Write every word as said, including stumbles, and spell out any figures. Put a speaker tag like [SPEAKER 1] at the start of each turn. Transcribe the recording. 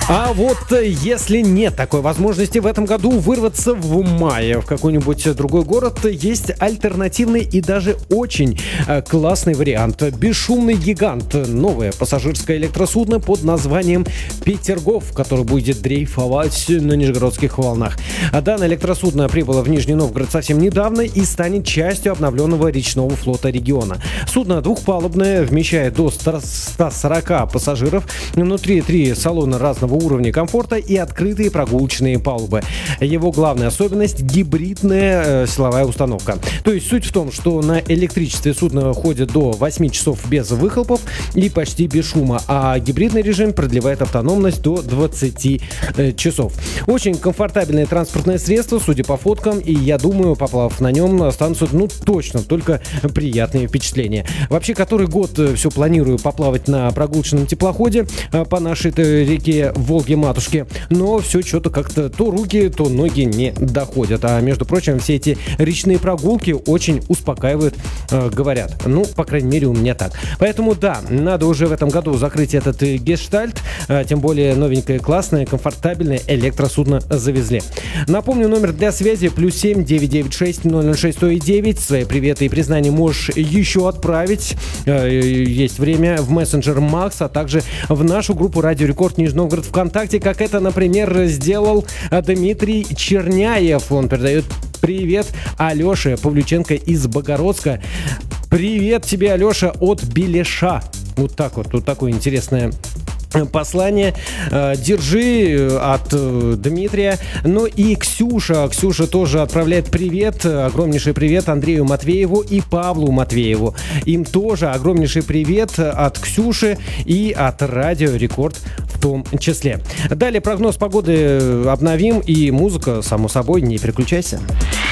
[SPEAKER 1] А вот э, если нет такой возможности в этом году вырваться в мае в какой-нибудь другой город, есть альтернативный и даже очень э, классный вариант. Бесшумный гигант. Новое пассажирское электросудно под названием «Петергоф», который будет дрейфовать на нижегородских волнах. А данное электросудно прибыло в Нижний Новгород совсем недавно и станет частью обновленного речного флота региона. Судно двухпалубное, вмещает до ста сорока пассажиров. Внутри три салона разного уровня комфорта и открытые прогулочные палубы. Его главная особенность — гибридная э, силовая установка. То есть суть в том, что на электричестве судно ходит до восьми часов без выхлопов и почти без шума, а гибридный режим продлевает автономность до двадцати э, часов. Очень комфортабельное транспортное средство, судя по фоткам, и я думаю, поплавав на нем, останутся, ну, точно, только приятные впечатления. Вообще, который год э, все планирую поплавать на прогулочном теплоходе э, по нашей реке Волге-матушке, но все что-то как-то то руки, то ноги не доходят. А между прочим, все эти речные прогулки очень успокаивают, э, говорят. Ну, по крайней мере, у меня так. Поэтому да, надо уже в этом году закрыть этот э, гештальт, э, тем более новенькое, классное, комфортабельное электросудно завезли. Напомню, номер для связи плюс семь девятьсот девяносто шесть ноль ноль шесть сто девять. Свои приветы и признания можешь еще отправить. Э, есть время в мессенджер Макс, а также в нашу группу Радио Рекорд Нижний Новгород ВКонтакте, как это, например, сделал Дмитрий Черняев. Он передает привет Алёше Павлюченко из Богородска. Привет тебе, Алёша, от Белеша. Вот так вот, вот такое интересное послание. Держи от Дмитрия. Ну и Ксюша. Ксюша тоже отправляет привет. Огромнейший привет Андрею Матвееву и Павлу Матвееву. Им тоже огромнейший привет от Ксюши и от Радио Рекорд в том числе. Далее прогноз погоды обновим и музыка, само собой, не переключайся.